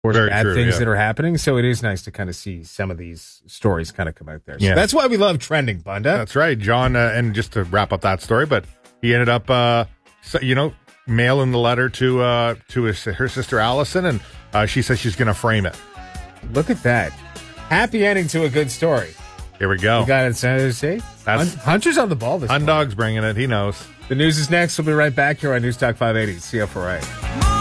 or Very bad true, things yeah. that are happening. So it is nice to kind of see some of these stories kind of come out there. So Yeah. that's why we love trending, Bunda. That's right, John. And just to wrap up that story, but he ended up, mailing the letter to her sister Allison, and she says she's going to frame it. Look at that. Happy ending to a good story. Here we go. You got it, San Jose. Hunter's on the ball this morning. Hundog's bringing it. He knows. The news is next. We'll be right back here on News Talk 580 CFRA.